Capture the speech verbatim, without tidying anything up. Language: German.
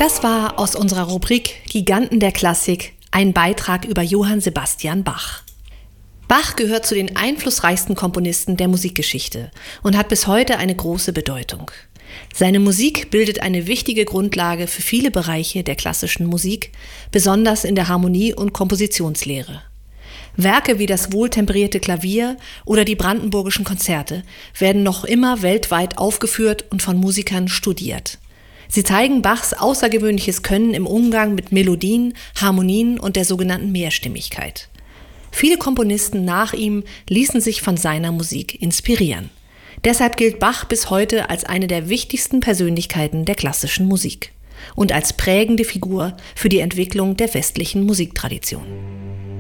Das war aus unserer Rubrik Giganten der Klassik ein Beitrag über Johann Sebastian Bach. Bach gehört zu den einflussreichsten Komponisten der Musikgeschichte und hat bis heute eine große Bedeutung. Seine Musik bildet eine wichtige Grundlage für viele Bereiche der klassischen Musik, besonders in der Harmonie- und Kompositionslehre. Werke wie das wohltemperierte Klavier oder die Brandenburgischen Konzerte werden noch immer weltweit aufgeführt und von Musikern studiert. Sie zeigen Bachs außergewöhnliches Können im Umgang mit Melodien, Harmonien und der sogenannten Mehrstimmigkeit. Viele Komponisten nach ihm ließen sich von seiner Musik inspirieren. Deshalb gilt Bach bis heute als eine der wichtigsten Persönlichkeiten der klassischen Musik und als prägende Figur für die Entwicklung der westlichen Musiktradition.